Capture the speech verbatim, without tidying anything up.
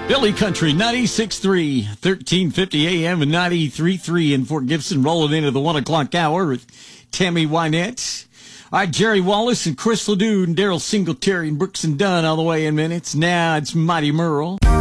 Billy Country, ninety-six point three, thirteen fifty A M and ninety-three point three in Fort Gibson, rolling into the one o'clock hour with Tammy Wynette. All right, Jerry Wallace and Chris Ledoux and Daryl Singletary and Brooks and Dunn all the way in minutes. Now it's Mighty Merle.